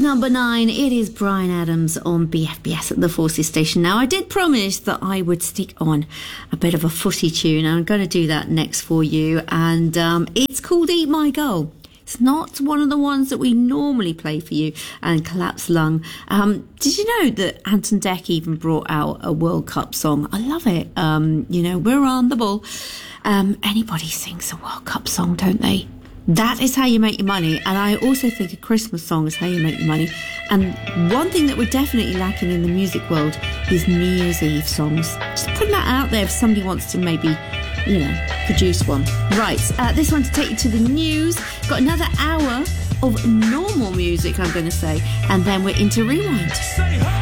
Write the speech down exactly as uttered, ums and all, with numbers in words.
number nine, it is Bryan Adams on B F B S at the Forces Station. Now, I did promise that I would stick on a bit of a footy tune, and I'm going to do that next for you. And um, it's called Eat My Goal. It's not one of the ones that we normally play for you, and Collapsed Lung. Um, did you know that Anton Deck even brought out a World Cup song? I love it. Um, you know, we're on the ball. Um, anybody sings a World Cup song, don't they? That is how you make your money. And I also think a Christmas song is how you make your money. And one thing that we're definitely lacking in the music world is New Year's Eve songs. Just putting that out there if somebody wants to maybe, you know, produce one. Right, uh, this one to take you to the news. Got another hour of normal music, I'm going to say. And then we're into Rewind. Say hi.